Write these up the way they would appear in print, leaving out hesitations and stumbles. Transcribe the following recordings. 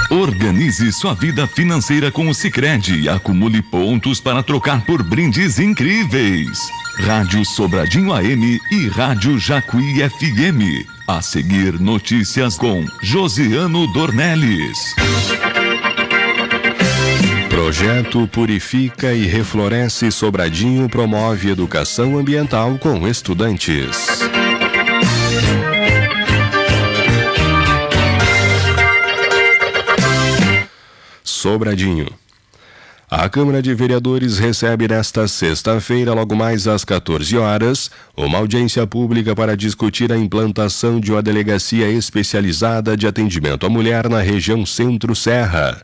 Organize sua vida financeira com o Sicredi e acumule pontos para trocar por brindes incríveis. Rádio Sobradinho AM e Rádio Jacuí FM. A seguir, notícias com Josiano Dornelles. Projeto Purifica e Refloresce Sobradinho promove educação ambiental com estudantes. Sobradinho. A Câmara de Vereadores recebe nesta sexta-feira, logo mais às 14 horas, uma audiência pública para discutir a implantação de uma delegacia especializada de atendimento à mulher na região Centro-Serra.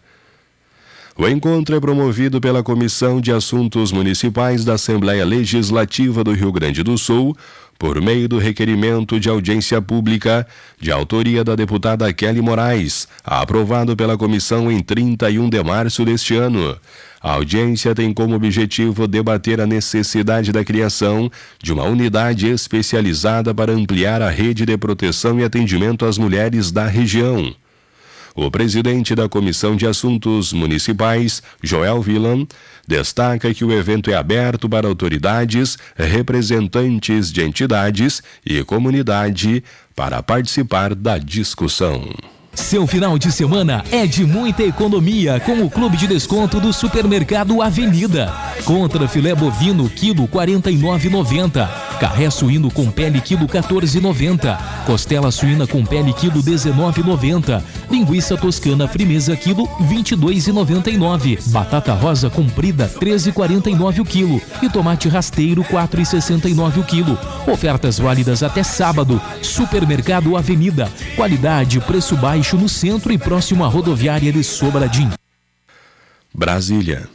O encontro é promovido pela Comissão de Assuntos Municipais da Assembleia Legislativa do Rio Grande do Sul, por meio do requerimento de audiência pública de autoria da deputada Kelly Moraes, aprovado pela comissão em 31 de março deste ano. A audiência tem como objetivo debater a necessidade da criação de uma unidade especializada para ampliar a rede de proteção e atendimento às mulheres da região. O presidente da Comissão de Assuntos Municipais, Joel Villan, destaca que o evento é aberto para autoridades, representantes de entidades e comunidade para participar da discussão. Seu final de semana é de muita economia com o Clube de Desconto do Supermercado Avenida. Contra filé bovino, quilo R$ 49,90. Carré suíno com pele, quilo R$ 14,90. Costela suína com pele, quilo R$ 19,90. Linguiça toscana frimeza, quilo R$ 22,99. Batata rosa comprida, R$ 13,49 o quilo. E tomate rasteiro, R$ 4,69 o quilo. Ofertas válidas até sábado. Supermercado Avenida. Qualidade, preço baixo no centro e próximo à rodoviária de Sobradinho. Brasília.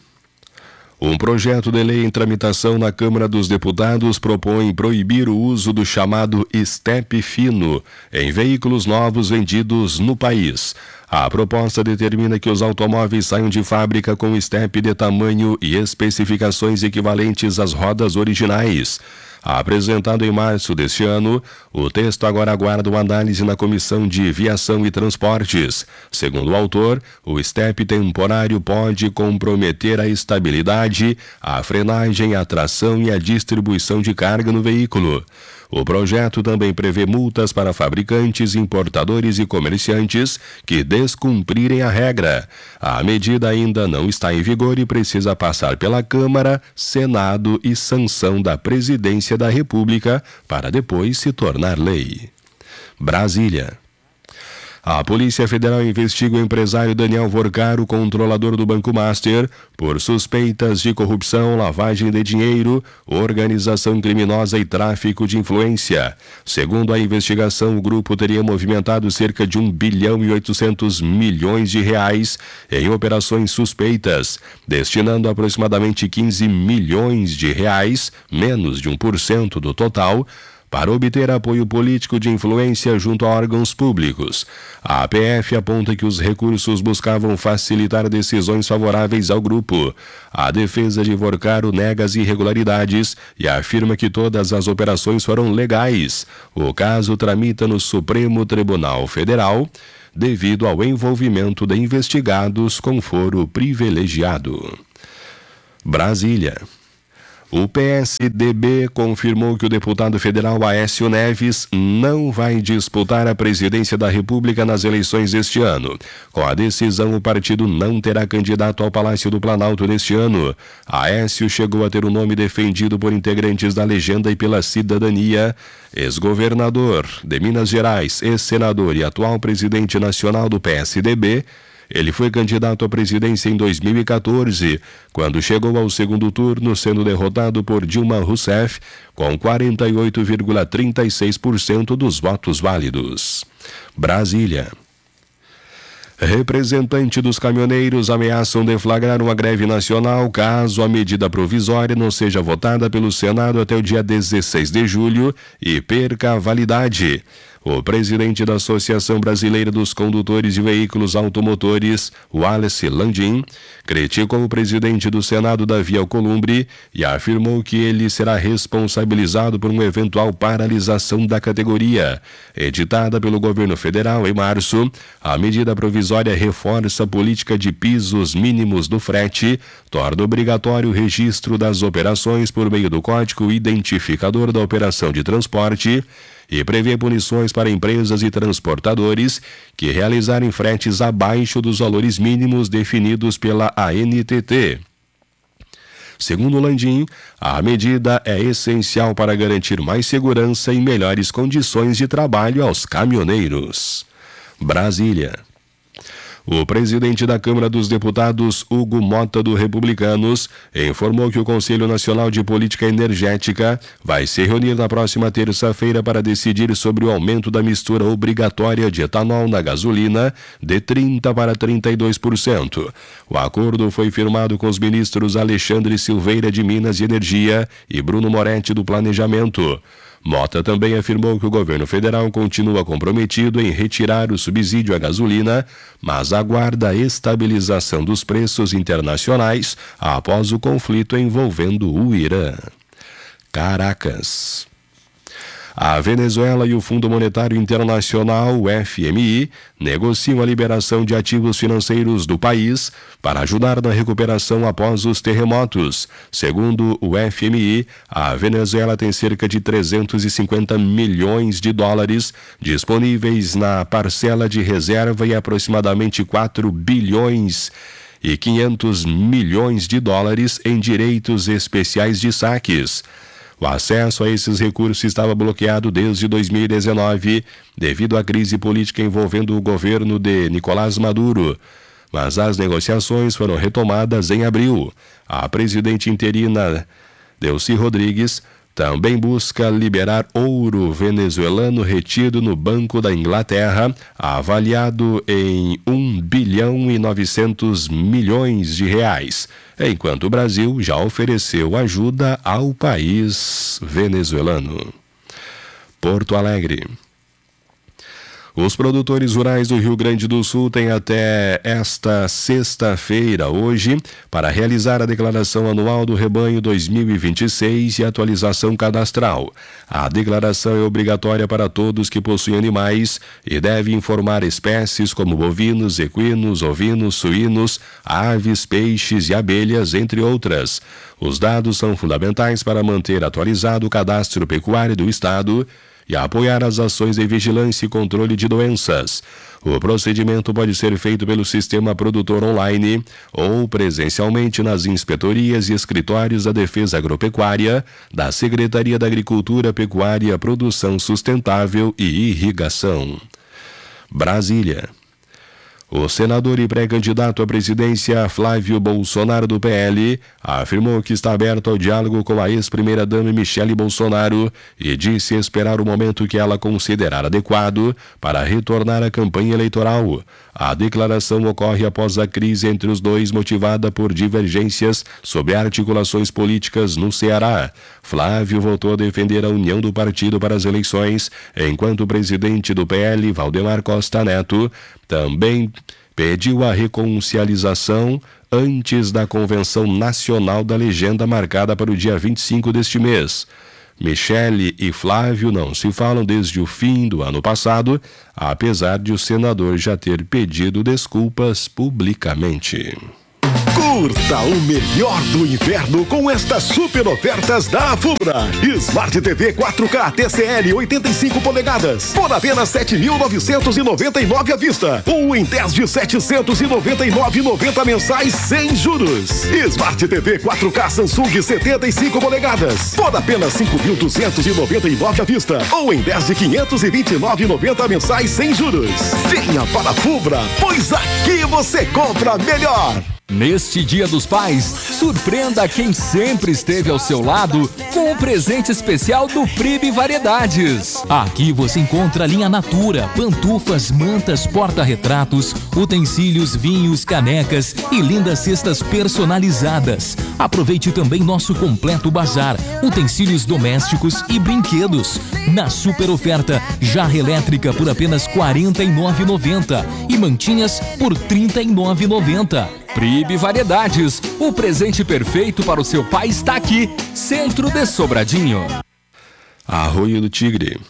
Um projeto de lei em tramitação na Câmara dos Deputados propõe proibir o uso do chamado estepe fino em veículos novos vendidos no país. A proposta determina que os automóveis saiam de fábrica com estepe de tamanho e especificações equivalentes às rodas originais. Apresentado em março deste ano, o texto agora aguarda uma análise na Comissão de Viação e Transportes. Segundo o autor, o estepe temporário pode comprometer a estabilidade, a frenagem, a tração e a distribuição de carga no veículo. O projeto também prevê multas para fabricantes, importadores e comerciantes que descumprirem a regra. A medida ainda não está em vigor e precisa passar pela Câmara, Senado e sanção da Presidência da República para depois se tornar lei. Brasília. A Polícia Federal investiga o empresário Daniel Vorcaro, controlador do Banco Master, por suspeitas de corrupção, lavagem de dinheiro, organização criminosa e tráfico de influência. Segundo a investigação, o grupo teria movimentado cerca de R$ 1 bilhão e 800 milhões de reais em operações suspeitas, destinando aproximadamente 15 milhões de reais, menos de 1% do total, para obter apoio político de influência junto a órgãos públicos. A APF aponta que os recursos buscavam facilitar decisões favoráveis ao grupo. A defesa de Vorcaro nega as irregularidades e afirma que todas as operações foram legais. O caso tramita no Supremo Tribunal Federal devido ao envolvimento de investigados com foro privilegiado. Brasília. O PSDB confirmou que o deputado federal Aécio Neves não vai disputar a presidência da República nas eleições deste ano. Com a decisão, o partido não terá candidato ao Palácio do Planalto neste ano. Aécio chegou a ter o nome defendido por integrantes da legenda e pela cidadania. Ex-governador de Minas Gerais, ex-senador e atual presidente nacional do PSDB, ele foi candidato à presidência em 2014, quando chegou ao segundo turno, sendo derrotado por Dilma Rousseff, com 48,36% dos votos válidos. Brasília. Representantes dos caminhoneiros ameaçam deflagrar uma greve nacional caso a medida provisória não seja votada pelo Senado até o dia 16 de julho e perca a validade. O presidente da Associação Brasileira dos Condutores de Veículos Automotores, Wallace Landim, criticou o presidente do Senado, Davi Alcolumbre, e afirmou que ele será responsabilizado por uma eventual paralisação da categoria. Editada pelo governo federal em março, a medida provisória reforça a política de pisos mínimos do frete, torna obrigatório o registro das operações por meio do Código Identificador da Operação de Transporte e prevê punições para empresas e transportadores que realizarem fretes abaixo dos valores mínimos definidos pela ANTT. Segundo Landim, a medida é essencial para garantir mais segurança e melhores condições de trabalho aos caminhoneiros. Brasília. O presidente da Câmara dos Deputados, Hugo Mota, do Republicanos, informou que o Conselho Nacional de Política Energética vai se reunir na próxima terça-feira para decidir sobre o aumento da mistura obrigatória de etanol na gasolina de 30% para 32%. O acordo foi firmado com os ministros Alexandre Silveira, de Minas e Energia, e Bruno Moretti, do Planejamento. Mota também afirmou que o governo federal continua comprometido em retirar o subsídio à gasolina, mas aguarda a estabilização dos preços internacionais após o conflito envolvendo o Irã. Caracas. A Venezuela e o Fundo Monetário Internacional, o FMI, negociam a liberação de ativos financeiros do país para ajudar na recuperação após os terremotos. Segundo o FMI, a Venezuela tem cerca de 350 milhões de dólares disponíveis na parcela de reserva e aproximadamente 4 bilhões e 500 milhões de dólares em direitos especiais de saques. O acesso a esses recursos estava bloqueado desde 2019 devido à crise política envolvendo o governo de Nicolás Maduro, mas as negociações foram retomadas em abril. A presidente interina Delcy Rodrigues também busca liberar ouro venezuelano retido no Banco da Inglaterra, avaliado em 1 bilhão e 900 milhões de reais, enquanto o Brasil já ofereceu ajuda ao país venezuelano. Porto Alegre. Os produtores rurais do Rio Grande do Sul têm até esta sexta-feira, hoje, para realizar a declaração anual do rebanho 2026 e atualização cadastral. A declaração é obrigatória para todos que possuem animais e deve informar espécies como bovinos, equinos, ovinos, suínos, aves, peixes e abelhas, entre outras. Os dados são fundamentais para manter atualizado o cadastro pecuário do Estado e apoiar as ações de vigilância e controle de doenças. O procedimento pode ser feito pelo Sistema Produtor Online ou presencialmente nas inspetorias e escritórios da Defesa Agropecuária, da Secretaria da Agricultura, Pecuária, Produção Sustentável e Irrigação. Brasília. O senador e pré-candidato à presidência Flávio Bolsonaro, do PL, afirmou que está aberto ao diálogo com a ex-primeira-dama Michele Bolsonaro e disse esperar o momento que ela considerar adequado para retornar à campanha eleitoral. A declaração ocorre após a crise entre os dois, motivada por divergências sobre articulações políticas no Ceará. Flávio voltou a defender a união do partido para as eleições, enquanto o presidente do PL, Valdemar Costa Neto, também pediu a reconciliação antes da Convenção Nacional da Legenda marcada para o dia 25 deste mês. Michele e Flávio não se falam desde o fim do ano passado, apesar de o senador já ter pedido desculpas publicamente. Curta o melhor do inverno com estas super ofertas da Fubra. Smart TV 4K TCL 85 polegadas por apenas 7.999 à vista ou em 10 de 799,90 mensais sem juros. Smart TV 4K Samsung 75 polegadas por apenas 5.299 à vista ou em 10 de 529,90 mensais sem juros. Venha para a Fubra, pois aqui você compra melhor. Neste Dia dos Pais, surpreenda quem sempre esteve ao seu lado com com o presente especial do Pribe Variedades. Aqui você encontra linha Natura, pantufas, mantas, porta-retratos, utensílios, vinhos, canecas e lindas cestas personalizadas. Aproveite também nosso completo bazar, utensílios domésticos e brinquedos. Na super oferta, jarra elétrica por apenas R$ 49,90 e mantinhas por R$ 39,90. Pribe Variedades, o presente perfeito para o seu pai está aqui, Centro de Sobradinho. Arroio do Tigre.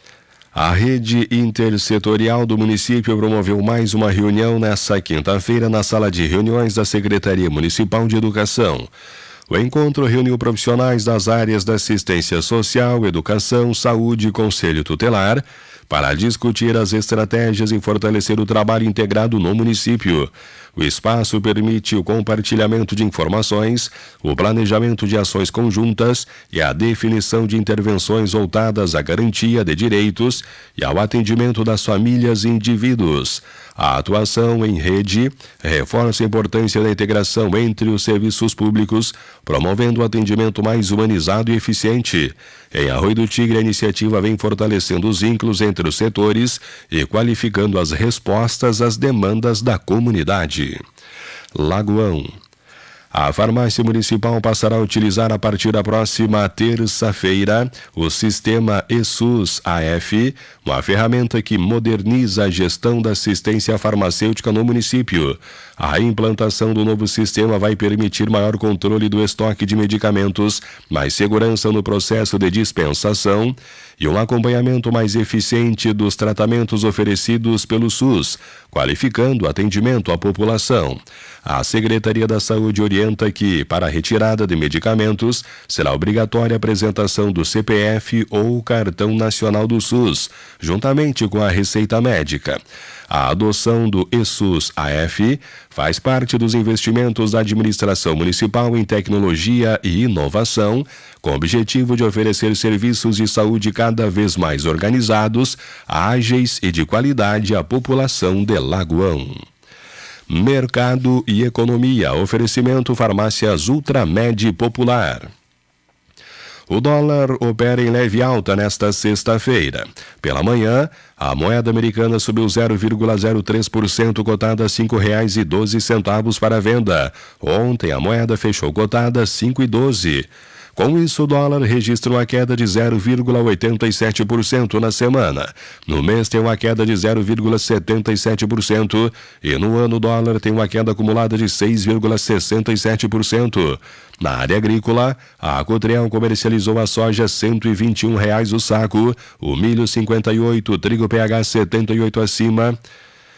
A rede intersetorial do município promoveu mais uma reunião nesta quinta-feira na sala de reuniões da Secretaria Municipal de Educação. O encontro reuniu profissionais das áreas da assistência social, educação, saúde e conselho tutelar para discutir as estratégias e fortalecer o trabalho integrado no município. O espaço permite o compartilhamento de informações, o planejamento de ações conjuntas e a definição de intervenções voltadas à garantia de direitos e ao atendimento das famílias e indivíduos. A atuação em rede reforça a importância da integração entre os serviços públicos, promovendo o atendimento mais humanizado e eficiente. Em Arroio do Tigre, a iniciativa vem fortalecendo os vínculos entre os setores e qualificando as respostas às demandas da comunidade. Lagoão. A farmácia municipal passará a utilizar a partir da próxima terça-feira o sistema eSUS-AF, uma ferramenta que moderniza a gestão da assistência farmacêutica no município. A implantação do novo sistema vai permitir maior controle do estoque de medicamentos, mais segurança no processo de dispensação e um acompanhamento mais eficiente dos tratamentos oferecidos pelo SUS, qualificando o atendimento à população. A Secretaria da Saúde orienta que, para a retirada de medicamentos, será obrigatória a apresentação do CPF ou Cartão Nacional do SUS, juntamente com a receita médica. A adoção do eSUS-AF faz parte dos investimentos da administração municipal em tecnologia e inovação, com o objetivo de oferecer serviços de saúde cada vez mais organizados, ágeis e de qualidade à população de Lagoão. Mercado e economia. Oferecimento Farmácias Ultramed Popular. O dólar opera em leve alta nesta sexta-feira. Pela manhã, a moeda americana subiu 0,03%, cotada a R$ 5,12 para venda. Ontem, a moeda fechou cotada a R$ 5,12. Com isso, o dólar registra uma queda de 0,87% na semana. No mês tem uma queda de 0,77% e no ano o dólar tem uma queda acumulada de 6,67%. Na área agrícola, a Cotreal comercializou a soja R$ 121 o saco, o milho 58, o trigo PH 78 acima, R$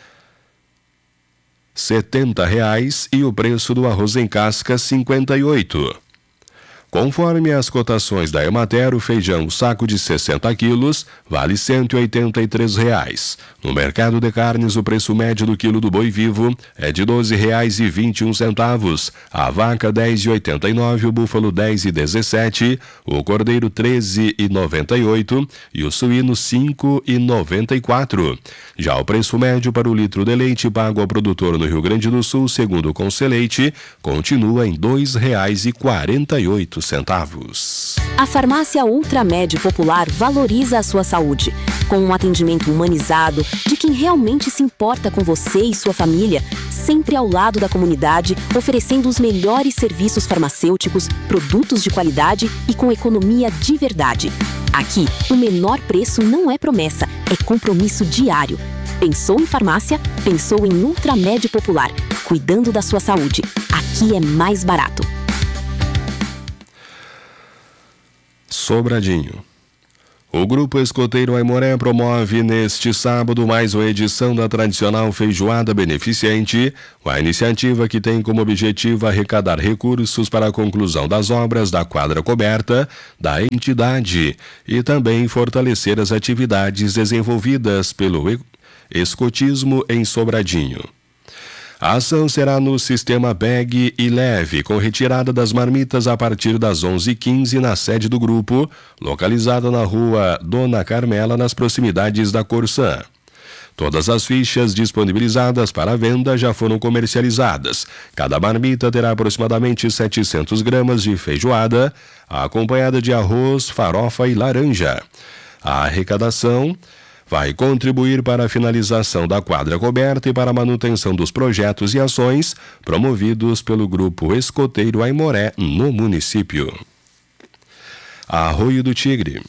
70 e o preço do arroz em casca 58. Conforme as cotações da Emater, o feijão saco de 60 quilos vale R$ 183. No mercado de carnes, o preço médio do quilo do boi vivo é de R$ 12,21. A vaca R$ 10,89, o búfalo R$ 10,17, o cordeiro R$ 13,98 e o suíno R$ 5,94. Já o preço médio para o litro de leite pago ao produtor no Rio Grande do Sul, segundo o Conceleite, continua em R$ 2,48. A farmácia Ultramed Popular valoriza a sua saúde, com um atendimento humanizado de quem realmente se importa com você e sua família, sempre ao lado da comunidade, oferecendo os melhores serviços farmacêuticos, produtos de qualidade e com economia de verdade. Aqui, o menor preço não é promessa, é compromisso diário. Pensou em farmácia? Pensou em Ultramed Popular, cuidando da sua saúde. Aqui é mais barato. Sobradinho. O Grupo Escoteiro Aimoré promove neste sábado mais uma edição da tradicional Feijoada Beneficente, uma iniciativa que tem como objetivo arrecadar recursos para a conclusão das obras da quadra coberta da entidade e também fortalecer as atividades desenvolvidas pelo escotismo em Sobradinho. A ação será no sistema Bag e Leve, com retirada das marmitas a partir das 11h15 na sede do grupo, localizada na rua Dona Carmela, nas proximidades da Corsã. Todas as fichas disponibilizadas para venda já foram comercializadas. Cada marmita terá aproximadamente 700 gramas de feijoada, acompanhada de arroz, farofa e laranja. A arrecadação vai contribuir para a finalização da quadra coberta e para a manutenção dos projetos e ações promovidos pelo Grupo Escoteiro Aimoré no município. Arroio do Tigre.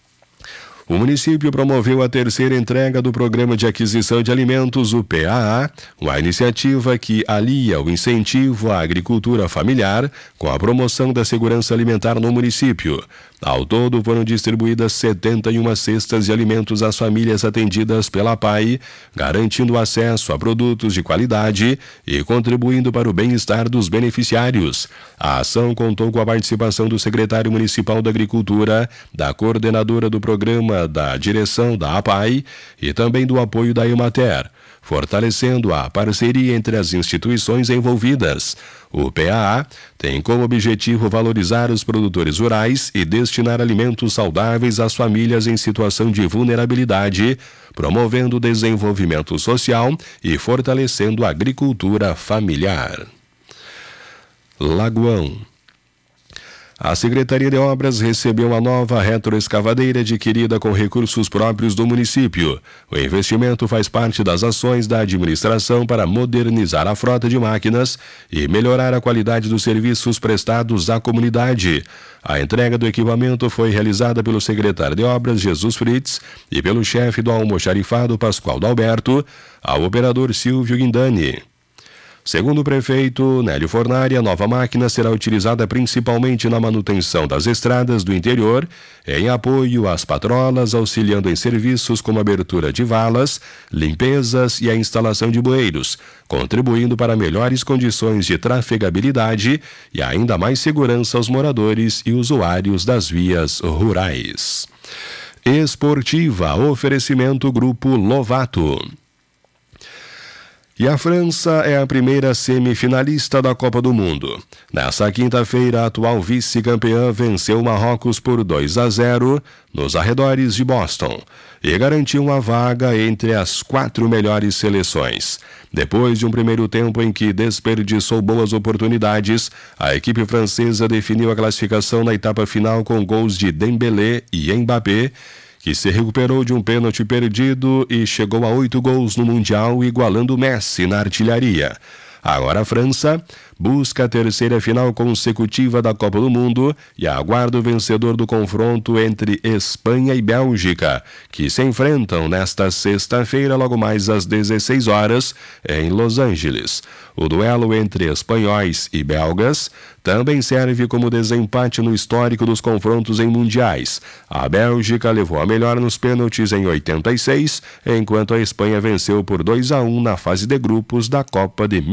O município promoveu a terceira entrega do Programa de Aquisição de Alimentos, o PAA, uma iniciativa que alia o incentivo à agricultura familiar com a promoção da segurança alimentar no município. Ao todo, foram distribuídas 71 cestas de alimentos às famílias atendidas pela PAI, garantindo acesso a produtos de qualidade e contribuindo para o bem-estar dos beneficiários. A ação contou com a participação do secretário municipal da Agricultura, da coordenadora do programa da direção da APAI e também do apoio da Emater, fortalecendo a parceria entre as instituições envolvidas. O PAA tem como objetivo valorizar os produtores rurais e destinar alimentos saudáveis às famílias em situação de vulnerabilidade, promovendo o desenvolvimento social e fortalecendo a agricultura familiar. Lagoão. A Secretaria de Obras recebeu uma nova retroescavadeira adquirida com recursos próprios do município. O investimento faz parte das ações da administração para modernizar a frota de máquinas e melhorar a qualidade dos serviços prestados à comunidade. A entrega do equipamento foi realizada pelo secretário de Obras, Jesus Fritz, e pelo chefe do almoxarifado, Pascoal Dalberto, ao operador Silvio Guindani. Segundo o prefeito Nélio Fornari, a nova máquina será utilizada principalmente na manutenção das estradas do interior, em apoio às patrolas, auxiliando em serviços como abertura de valas, limpezas e a instalação de bueiros, contribuindo para melhores condições de trafegabilidade e ainda mais segurança aos moradores e usuários das vias rurais. Esportiva, oferecimento Grupo Lovato. E a França é a primeira semifinalista da Copa do Mundo. Nessa quinta-feira, a atual vice-campeã venceu o Marrocos por 2-0 nos arredores de Boston e garantiu uma vaga entre as 4 melhores seleções. Depois de um primeiro tempo em que desperdiçou boas oportunidades, a equipe francesa definiu a classificação na etapa final com gols de Dembélé e Mbappé, que se recuperou de um pênalti perdido e chegou a 8 gols no Mundial, igualando Messi na artilharia. Agora a França busca a terceira final consecutiva da Copa do Mundo e aguarda o vencedor do confronto entre Espanha e Bélgica, que se enfrentam nesta sexta-feira, logo mais às 16 horas, em Los Angeles. O duelo entre espanhóis e belgas também serve como desempate no histórico dos confrontos em mundiais. A Bélgica levou a melhor nos pênaltis em 86, enquanto a Espanha venceu por 2-1 na fase de grupos da Copa de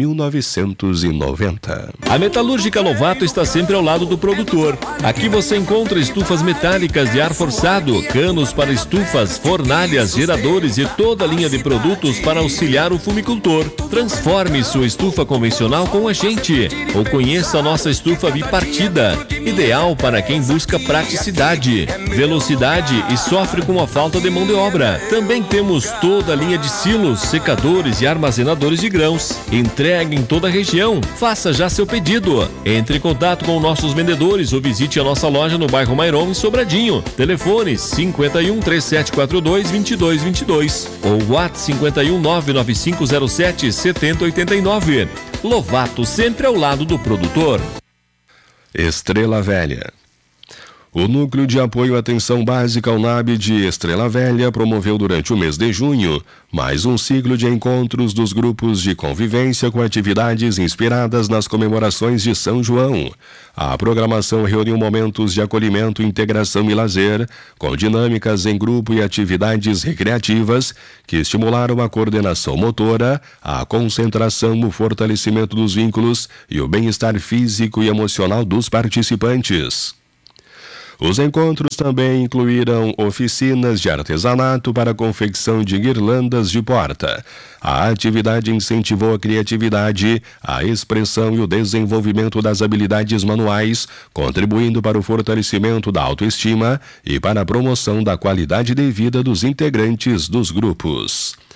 1990. A Metalúrgica Lovato está sempre ao lado do produtor. Aqui você encontra estufas metálicas de ar forçado, canos para estufas, fornalhas, geradores e toda a linha de produtos para auxiliar o fumicultor. Transforme sua estufa convencional com a gente ou conheça a nossa estufa bipartida, ideal para quem busca praticidade, velocidade e sofre com a falta de mão de obra. Também temos toda a linha de silos, secadores e armazenadores de grãos. Entrega em toda a região. Faça já seu pedido. Entre em contato com nossos vendedores ou visite a nossa loja no bairro Mairon, em Sobradinho. Telefone 51 3742 2222 ou WhatsApp 51 99507 7089. Lovato, sempre ao lado do produtor. Estrela Velha. O Núcleo de Apoio à Atenção Básica UNAB de Estrela Velha promoveu durante o mês de junho mais um ciclo de encontros dos grupos de convivência com atividades inspiradas nas comemorações de São João. A programação reuniu momentos de acolhimento, integração e lazer, com dinâmicas em grupo e atividades recreativas que estimularam a coordenação motora, a concentração, o fortalecimento dos vínculos e o bem-estar físico e emocional dos participantes. Os encontros também incluíram oficinas de artesanato para a confecção de guirlandas de porta. A atividade incentivou a criatividade, a expressão e o desenvolvimento das habilidades manuais, contribuindo para o fortalecimento da autoestima e para a promoção da qualidade de vida dos integrantes dos grupos.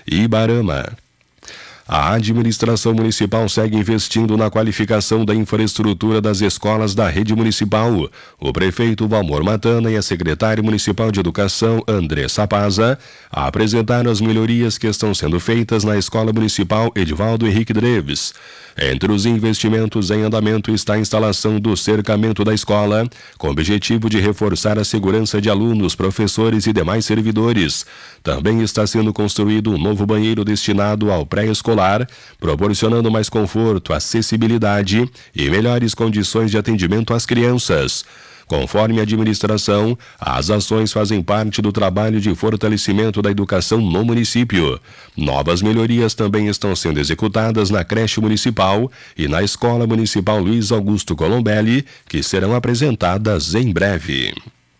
Ibarama. A administração municipal segue investindo na qualificação da infraestrutura das escolas da rede municipal. O prefeito Valmor Matana e a secretária municipal de educação, Andressa Paza, apresentaram as melhorias que estão sendo feitas na escola municipal Edivaldo Henrique Dreves. Entre os investimentos em andamento está a instalação do cercamento da escola, com o objetivo de reforçar a segurança de alunos, professores e demais servidores. Também está sendo construído um novo banheiro destinado ao pré-escolar, proporcionando mais conforto, acessibilidade e melhores condições de atendimento às crianças. Conforme a administração, as ações fazem parte do trabalho de fortalecimento da educação no município. Novas melhorias também estão sendo executadas na creche municipal e na Escola Municipal Luiz Augusto Colombelli, que serão apresentadas em breve.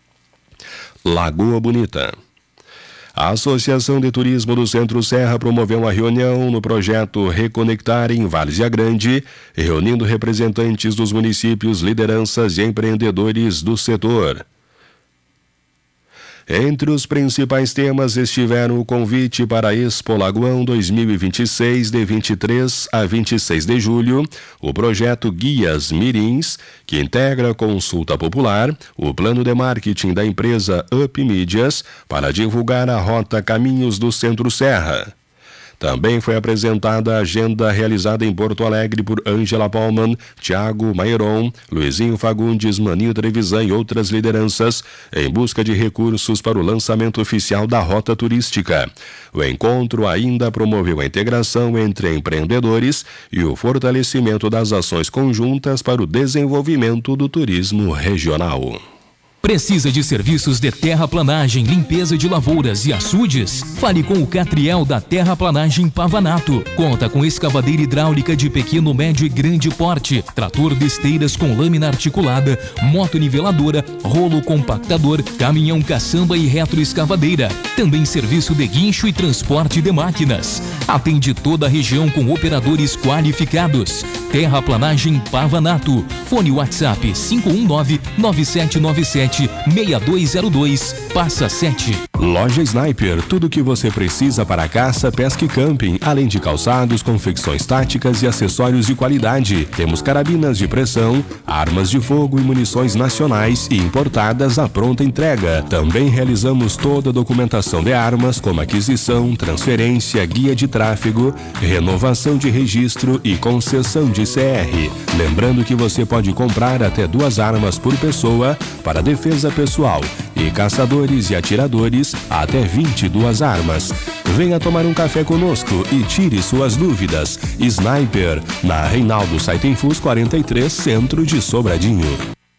Lagoa Bonita. A Associação de Turismo do Centro Serra promoveu uma reunião no projeto Reconectar em Várzea Grande, reunindo representantes dos municípios, lideranças e empreendedores do setor. Entre os principais temas estiveram o convite para a Expo Lagoão 2026, de 23 a 26 de julho, o projeto Guias Mirins, que integra a consulta popular, o plano de marketing da empresa Up Mídias para divulgar a rota Caminhos do Centro Serra. Também foi apresentada a agenda realizada em Porto Alegre por Ângela Palman, Thiago Mairon, Luizinho Fagundes, Maninho Trevisan e outras lideranças em busca de recursos para o lançamento oficial da rota turística. O encontro ainda promoveu a integração entre empreendedores e o fortalecimento das ações conjuntas para o desenvolvimento do turismo regional. Precisa de serviços de terraplanagem, limpeza de lavouras e açudes? Fale com o Catriel da Terraplanagem Pavanato. Conta com escavadeira hidráulica de pequeno, médio e grande porte, trator de esteiras com lâmina articulada, motoniveladora, rolo compactador, caminhão caçamba e retroescavadeira. Também serviço de guincho e transporte de máquinas. Atende toda a região com operadores qualificados. Terraplanagem Pavanato. Fone WhatsApp 519-9797-6202, passa 7. Loja Sniper, tudo o que você precisa para caça, pesca e camping, além de calçados, confecções táticas e acessórios de qualidade. Temos carabinas de pressão, armas de fogo e munições nacionais e importadas à pronta entrega. Também realizamos toda a documentação de armas, como aquisição, transferência, guia de tráfego, renovação de registro e concessão de CR. Lembrando que você pode comprar até 2 armas por pessoa para defesa pessoal e caçadores e atiradores até 22 armas. Venha tomar um café conosco e tire suas dúvidas. Sniper, na Reinaldo Saitenfus 43, centro de Sobradinho.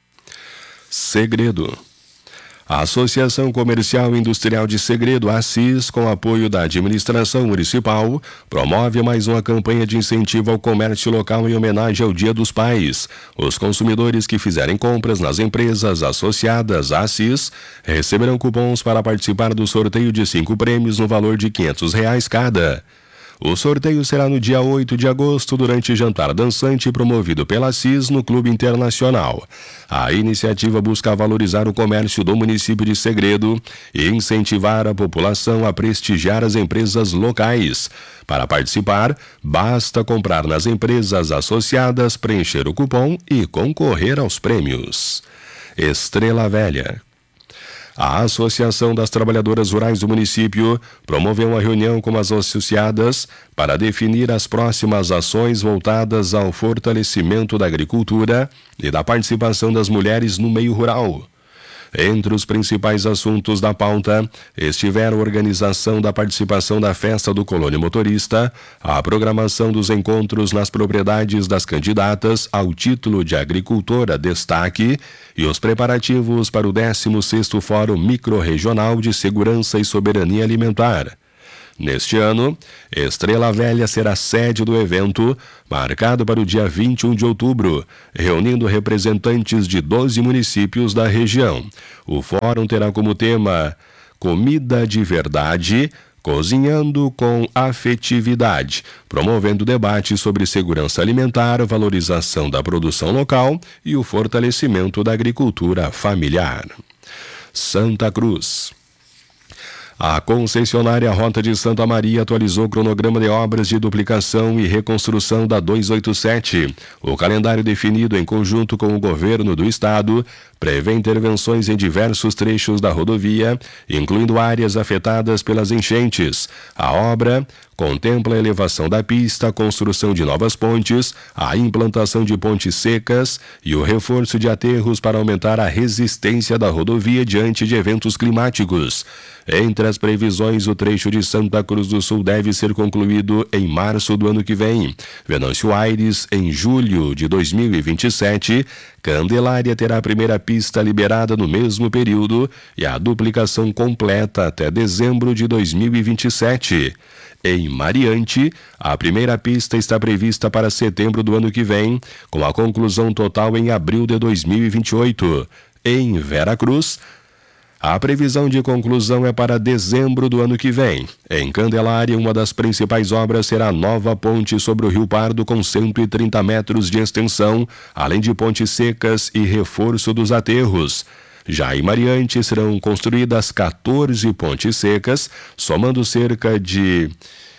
Segredo. A Associação Comercial e Industrial de Segredo, ACIS, com apoio da administração municipal, promove mais uma campanha de incentivo ao comércio local em homenagem ao Dia dos Pais. Os consumidores que fizerem compras nas empresas associadas à ACIS receberão cupons para participar do sorteio de 5 prêmios no valor de R$500 cada. O sorteio será no dia 8 de agosto, durante jantar dançante promovido pela CIS no Clube Internacional. A iniciativa busca valorizar o comércio do município de Segredo e incentivar a população a prestigiar as empresas locais. Para participar, basta comprar nas empresas associadas, preencher o cupom e concorrer aos prêmios. Estrela Velha. A Associação das Trabalhadoras Rurais do município promoveu uma reunião com as associadas para definir as próximas ações voltadas ao fortalecimento da agricultura e da participação das mulheres no meio rural. Entre os principais assuntos da pauta estiveram a organização da participação da Festa do Colônia Motorista, a programação dos encontros nas propriedades das candidatas ao título de agricultora destaque e os preparativos para o 16º Fórum Microrregional de Segurança e Soberania Alimentar. Neste ano, Estrela Velha será sede do evento, marcado para o dia 21 de outubro, reunindo representantes de 12 municípios da região. O fórum terá como tema Comida de Verdade, cozinhando com afetividade, promovendo debates sobre segurança alimentar, valorização da produção local e o fortalecimento da agricultura familiar. Santa Cruz. A concessionária Rota de Santa Maria atualizou o cronograma de obras de duplicação e reconstrução da 287. O calendário definido em conjunto com o governo do estado prevê intervenções em diversos trechos da rodovia, incluindo áreas afetadas pelas enchentes. A obra contempla a elevação da pista, a construção de novas pontes, a implantação de pontes secas e o reforço de aterros para aumentar a resistência da rodovia diante de eventos climáticos. Entre as previsões, o trecho de Santa Cruz do Sul deve ser concluído em março do ano que vem. Venâncio Aires, em julho de 2027, Candelária terá a primeira pista liberada no mesmo período e a duplicação completa até dezembro de 2027. Em Mariante, a primeira pista está prevista para setembro do ano que vem, com a conclusão total em abril de 2028. Em Veracruz, a previsão de conclusão é para dezembro do ano que vem. Em Candelária, uma das principais obras será a nova ponte sobre o Rio Pardo com 130 metros de extensão, além de pontes secas e reforço dos aterros. Já em Mariante, serão construídas 14 pontes secas, somando cerca de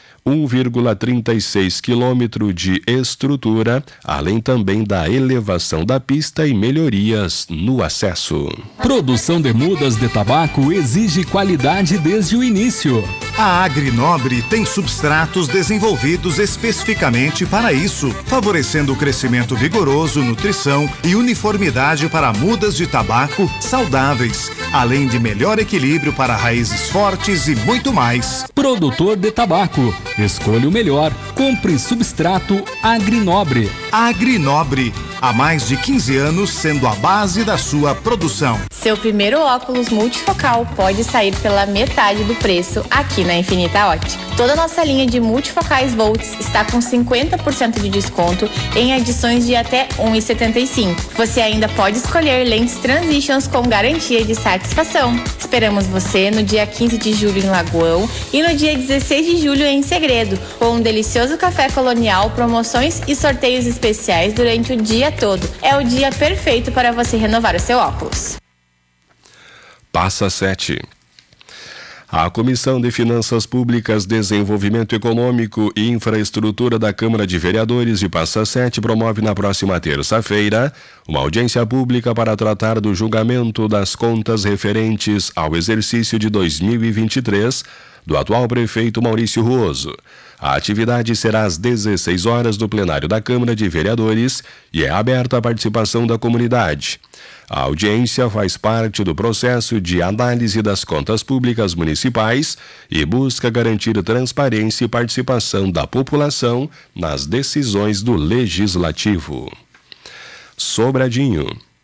1,36 quilômetro de estrutura, além também da elevação da pista e melhorias no acesso. Produção de mudas de tabaco exige qualidade desde o início. A Agrinobre tem substratos desenvolvidos especificamente para isso, favorecendo o crescimento vigoroso, nutrição e uniformidade para mudas de tabaco saudáveis, além de melhor equilíbrio para raízes fortes e muito mais. Produtor de tabaco, escolha o melhor. Compre substrato Agrinobre. Agrinobre, há mais de 15 anos sendo a base da sua produção. Seu primeiro óculos multifocal pode sair pela metade do preço aqui na Infinita Ótica. Toda a nossa linha de multifocais Volts está com 50% de desconto em edições de até 1,75. Você ainda pode escolher lentes Transitions com garantia de satisfação. Esperamos você no dia 15 de julho em Lagoão e no dia 16 de julho em Segredo, com um delicioso café colonial, promoções e sorteios especiais durante o dia todo. É o dia perfeito para você renovar o seu óculos. Passa 7. A Comissão de Finanças Públicas, Desenvolvimento Econômico e Infraestrutura da Câmara de Vereadores de Passa 7 promove na próxima terça-feira uma audiência pública para tratar do julgamento das contas referentes ao exercício de 2023 do atual prefeito Maurício Ruoso. A atividade será às 16 horas no plenário da Câmara de Vereadores e é aberta à participação da comunidade. A audiência faz parte do processo de análise das contas públicas municipais e busca garantir transparência e participação da população nas decisões do Legislativo. Sobradinho.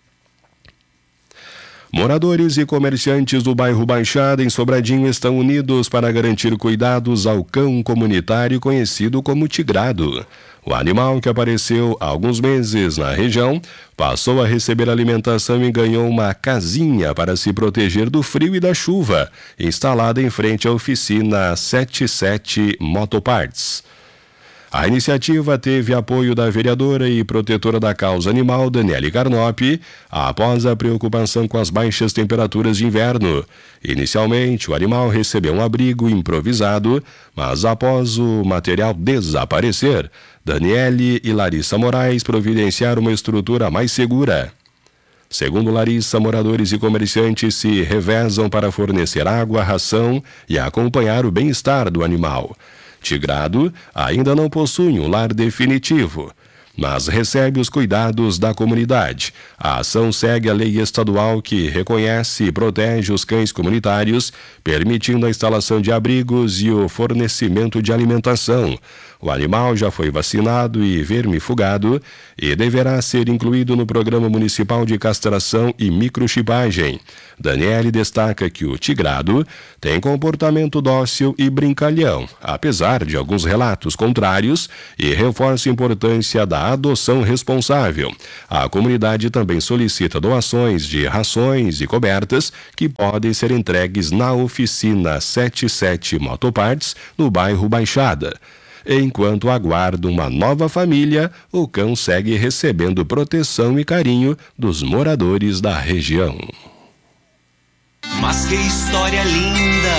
Moradores e comerciantes do bairro Baixada, em Sobradinho, estão unidos para garantir cuidados ao cão comunitário conhecido como tigrado. O animal, que apareceu há alguns meses na região, passou a receber alimentação e ganhou uma casinha para se proteger do frio e da chuva, instalada em frente à oficina 77 Motoparts. A iniciativa teve apoio da vereadora e protetora da causa animal, Daniele Carnop, após a preocupação com as baixas temperaturas de inverno. Inicialmente, o animal recebeu um abrigo improvisado, mas após o material desaparecer, Daniele e Larissa Moraes providenciaram uma estrutura mais segura. Segundo Larissa, moradores e comerciantes se revezam para fornecer água, ração e acompanhar o bem-estar do animal. Tigrado ainda não possui um lar definitivo, mas recebe os cuidados da comunidade. A ação segue a lei estadual que reconhece e protege os cães comunitários, permitindo a instalação de abrigos e o fornecimento de alimentação. O animal já foi vacinado e vermifugado e deverá ser incluído no Programa Municipal de Castração e Microchipagem. Daniele destaca que o tigrado tem comportamento dócil e brincalhão, apesar de alguns relatos contrários, e reforça a importância da adoção responsável. A comunidade também solicita doações de rações e cobertas que podem ser entregues na oficina 77 Motoparts, no bairro Baixada. Enquanto aguarda uma nova família, o cão segue recebendo proteção e carinho dos moradores da região. Mas que história linda!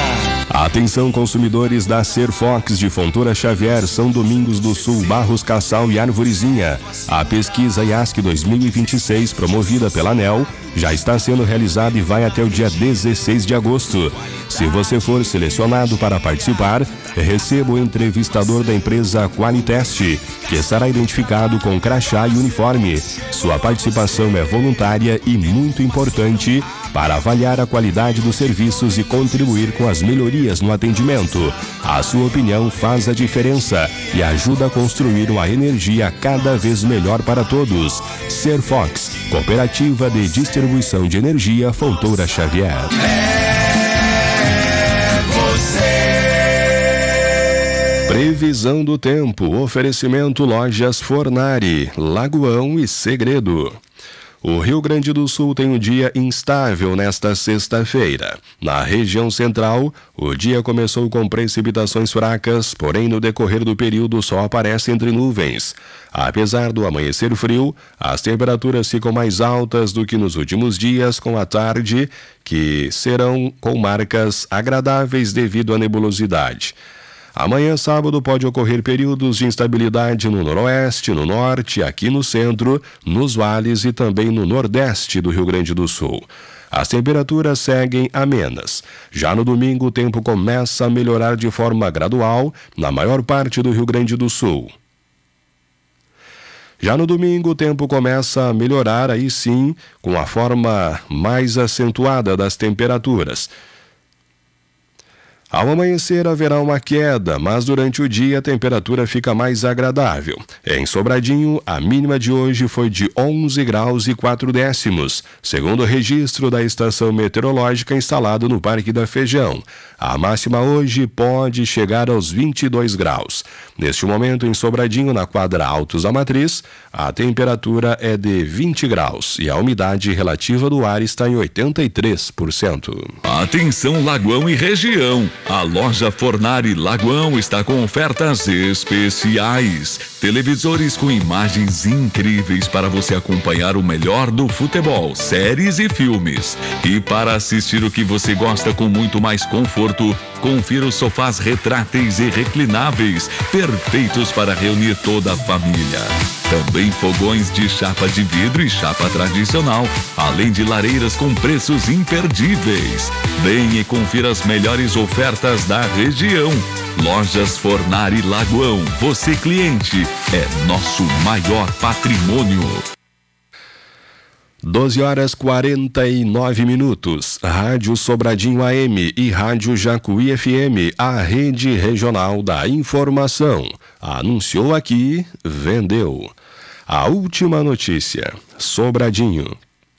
Atenção consumidores da Serfox de Fontoura Xavier, São Domingos do Sul, Barros Cassal e Arvorezinha. A pesquisa IASC 2026, promovida pela ANEEL, já está sendo realizada e vai até o dia 16 de agosto. Se você for selecionado para participar, receba o entrevistador da empresa Qualitest, que estará identificado com crachá e uniforme. Sua participação é voluntária e muito importante para avaliar a qualidade dos serviços e contribuir com as melhorias no atendimento. A sua opinião faz a diferença e ajuda a construir uma energia cada vez melhor para todos. Serfox, Cooperativa de Distribuição de Energia Fontoura Xavier. Previsão do tempo, oferecimento Lojas Fornari, Lagoão e Segredo. O Rio Grande do Sul tem um dia instável nesta sexta-feira. Na região central, o dia começou com precipitações fracas, porém no decorrer do período o sol aparece entre nuvens. Apesar do amanhecer frio, as temperaturas ficam mais altas do que nos últimos dias, com a tarde, que serão com marcas agradáveis devido à nebulosidade. Amanhã, sábado, pode ocorrer períodos de instabilidade no noroeste, no norte, aqui no centro, nos vales e também no nordeste do Rio Grande do Sul. As temperaturas seguem amenas. Já no domingo, o tempo começa a melhorar de forma gradual na maior parte do Rio Grande do Sul. Já no domingo, o tempo começa a melhorar, aí sim, com a forma mais acentuada das temperaturas. Ao amanhecer haverá uma queda, mas durante o dia a temperatura fica mais agradável. Em Sobradinho, a mínima de hoje foi de 11 graus e 4 décimos, segundo o registro da estação meteorológica instalada no Parque da Feijão. A máxima hoje pode chegar aos 22 graus. Neste momento, em Sobradinho, na quadra Altos da Matriz, a temperatura é de 20 graus e a umidade relativa do ar está em 83%. Atenção, Lagoão e região. A loja Fornari Lagoão está com ofertas especiais. Televisores com imagens incríveis para você acompanhar o melhor do futebol, séries e filmes. E para assistir o que você gosta com muito mais conforto, confira os sofás retráteis e reclináveis, perfeitos para reunir toda a família. Também fogões de chapa de vidro e chapa tradicional, além de lareiras com preços imperdíveis. Venha e confira as melhores ofertas da região. Lojas Fornari Lagoão. Você, cliente, é nosso maior patrimônio. 12 horas 49 minutos. Rádio Sobradinho AM e Rádio Jacuí FM, a rede regional da informação. Anunciou aqui, vendeu. A última notícia. Sobradinho.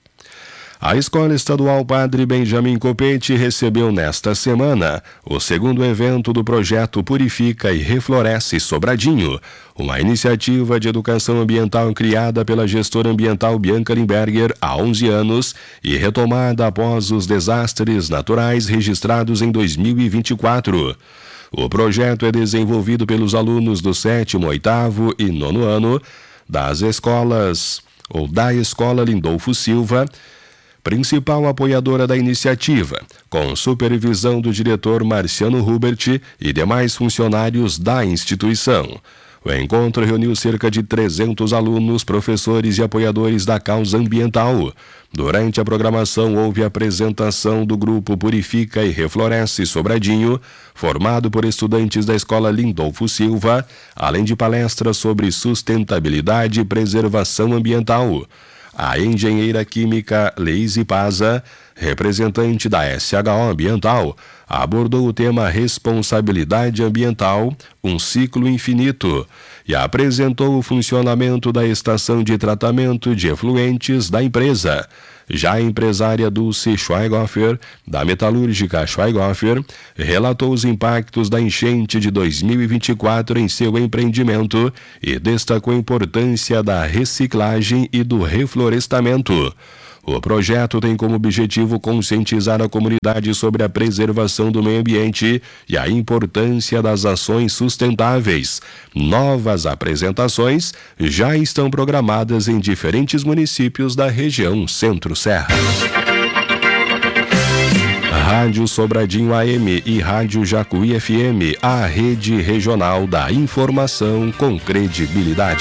A Escola Estadual Padre Benjamin Copete recebeu nesta semana o segundo evento do projeto Purifica e Refloresce Sobradinho, uma iniciativa de educação ambiental criada pela gestora ambiental Bianca Limberger há 11 anos e retomada após os desastres naturais registrados em 2024. O projeto é desenvolvido pelos alunos do 7º, 8º e 9º ano das escolas ou da Escola Lindolfo Silva, principal apoiadora da iniciativa, com supervisão do diretor Marciano Hubert e demais funcionários da instituição. O encontro reuniu cerca de 300 alunos, professores e apoiadores da causa ambiental. Durante a programação houve a apresentação do grupo Purifica e Refloresce Sobradinho, formado por estudantes da Escola Lindolfo Silva, além de palestras sobre sustentabilidade e preservação ambiental. A engenheira química Leise Paza, representante da SHO Ambiental, abordou o tema Responsabilidade Ambiental, um ciclo infinito, e apresentou o funcionamento da estação de tratamento de efluentes da empresa. Já a empresária Dulce Schweighofer, da metalúrgica Schweighofer, relatou os impactos da enchente de 2024 em seu empreendimento e destacou a importância da reciclagem e do reflorestamento. O projeto tem como objetivo conscientizar a comunidade sobre a preservação do meio ambiente e a importância das ações sustentáveis. Novas apresentações já estão programadas em diferentes municípios da região Centro-Serra. Rádio Sobradinho AM e Rádio Jacuí FM, a rede regional da informação com credibilidade.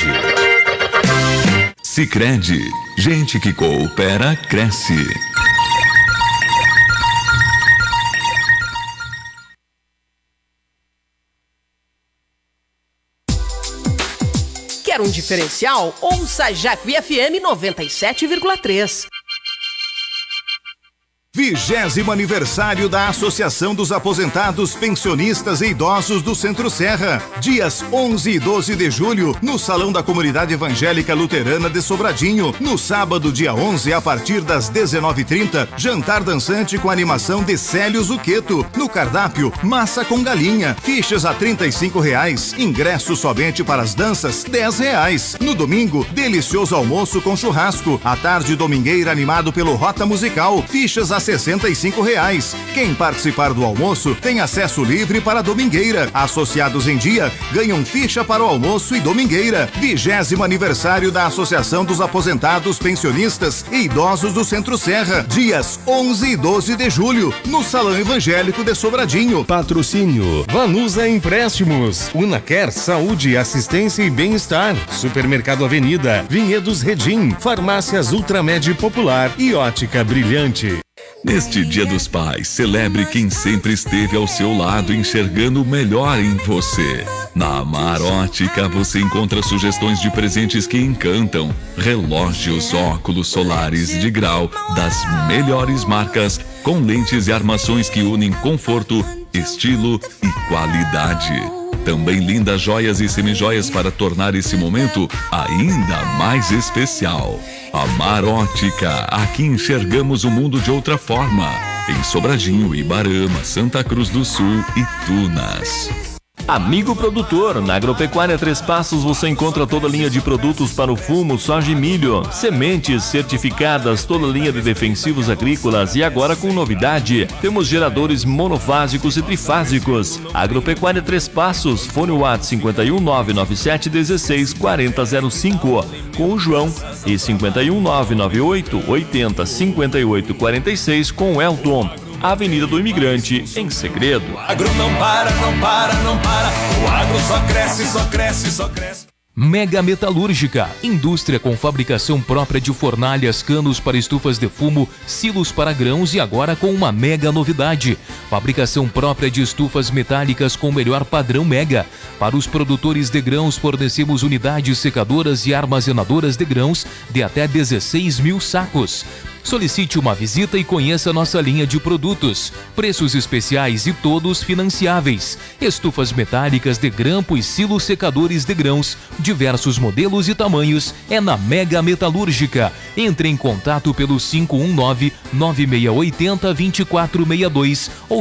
Sicredi, gente que coopera, cresce. Quer um diferencial? Ouça Jacuí FM 97,3. 20º aniversário da Associação dos Aposentados, Pensionistas e Idosos do Centro-Serra. Dias 11 e 12 de julho, no Salão da Comunidade Evangélica Luterana de Sobradinho. No sábado, dia 11, a partir das 19h30, jantar dançante com animação de Célio Zucchetto. No cardápio, massa com galinha. Fichas a R$35. Ingresso somente para as danças, R$10. No domingo, delicioso almoço com churrasco. À tarde, domingueira animado pelo Rota Musical. Fichas a R$65. Quem participar do almoço tem acesso livre para a domingueira. Associados em dia ganham ficha para o almoço e domingueira. 20º aniversário da Associação dos Aposentados, Pensionistas e Idosos do Centro-Serra. Dias 11 e 12 de julho, no Salão Evangélico de Sobradinho. Patrocínio Vanusa Empréstimos, Unaquer Saúde, Assistência e Bem-Estar, Supermercado Avenida, Vinhedos Redim, Farmácias Ultramed Popular e Ótica Brilhante. Neste Dia dos Pais, celebre quem sempre esteve ao seu lado, enxergando o melhor em você. Na Amar Ótica, você encontra sugestões de presentes que encantam. Relógios, óculos solares de grau, das melhores marcas, com lentes e armações que unem conforto, estilo e qualidade. Também lindas joias e semijoias para tornar esse momento ainda mais especial. Amar Ótica, aqui enxergamos o mundo de outra forma. Em Sobradinho, Ibarama, Santa Cruz do Sul e Tunas. Amigo produtor, na Agropecuária Três Passos você encontra toda a linha de produtos para o fumo, soja e milho, sementes certificadas, toda a linha de defensivos agrícolas e agora com novidade, temos geradores monofásicos e trifásicos. Agropecuária Três Passos, fone WhatsApp 51 997 16 4005 com o João e 51 998 80 58 46 com o Elton. Avenida do Imigrante, em Segredo. O agro não para, não para, não para. O agro só cresce, só cresce, só cresce. Mega Metalúrgica, indústria com fabricação própria de fornalhas, canos para estufas de fumo, silos para grãos e agora com uma mega novidade. Fabricação própria de estufas metálicas com o melhor padrão Mega. Para os produtores de grãos fornecemos unidades secadoras e armazenadoras de grãos de até 16 mil sacos. Solicite uma visita e conheça nossa linha de produtos. Preços especiais e todos financiáveis. Estufas metálicas de grampo e silos secadores de grãos. Diversos modelos e tamanhos é na Mega Metalúrgica. Entre em contato pelo 519-9680-2462 ou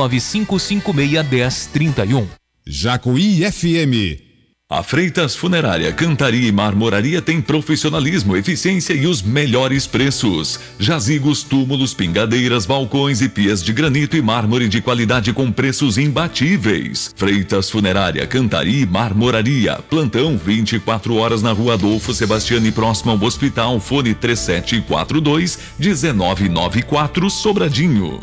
995561031. Jacuí FM. A Freitas Funerária, Cantaria e Marmoraria tem profissionalismo, eficiência e os melhores preços. Jazigos, túmulos, pingadeiras, balcões e pias de granito e mármore de qualidade com preços imbatíveis. Freitas Funerária, Cantaria e Marmoraria. Plantão 24 horas na Rua Adolfo Sebastiani, próximo ao hospital. Fone 3742-1994, Sobradinho.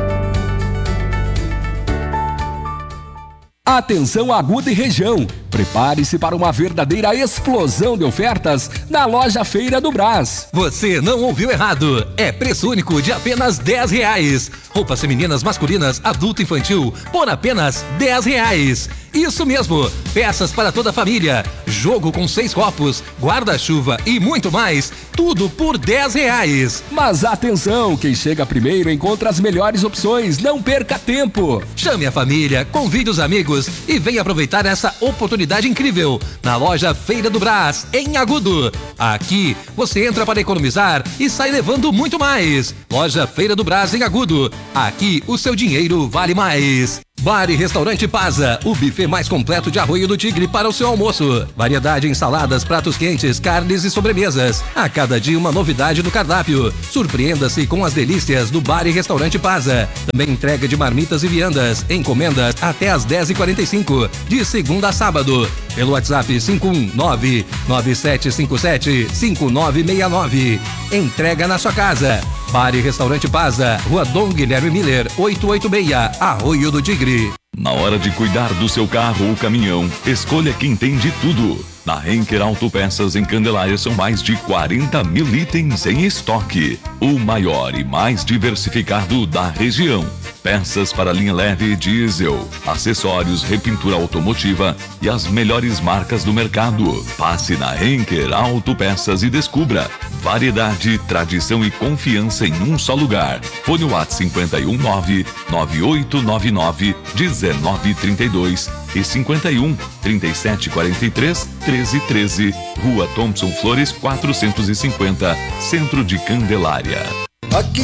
Atenção Aguda e região, prepare-se para uma verdadeira explosão de ofertas na loja Feira do Brás. Você não ouviu errado, é preço único de apenas R$10. Roupas femininas, masculinas, adulto e infantil por apenas R$10. Isso mesmo, peças para toda a família, jogo com 6 copos, guarda-chuva e muito mais, tudo por R$10. Mas atenção, quem chega primeiro encontra as melhores opções, não perca tempo. Chame a família, convide os amigos e venha aproveitar essa oportunidade incrível na loja Feira do Brás, em Agudo. Aqui você entra para economizar e sai levando muito mais. Loja Feira do Brás, em Agudo. Aqui o seu dinheiro vale mais. Bar e Restaurante Paza, o buffet mais completo de Arroio do Tigre para o seu almoço. Variedade em saladas, pratos quentes, carnes e sobremesas. A cada dia uma novidade no cardápio. Surpreenda-se com as delícias do Bar e Restaurante Paza. Também entrega de marmitas e viandas. Encomendas até às 10h45, de segunda a sábado. Pelo WhatsApp 519-9757-5969. Entrega na sua casa. Bar e Restaurante Paza, Rua Dom Guilherme Miller, 886, Arroio do Tigre. Na hora de cuidar do seu carro ou caminhão, escolha quem tem de tudo. Na Henker Autopeças em Candelária são mais de 40 mil itens em estoque. O maior e mais diversificado da região. Peças para linha leve e diesel, acessórios, repintura automotiva e as melhores marcas do mercado. Passe na Henker Autopeças e descubra variedade, tradição e confiança em um só lugar. Fone WhatsApp 519-9899-1932 e 51-3743-1313. Rua Thompson Flores 450, Centro de Candelária. Aqui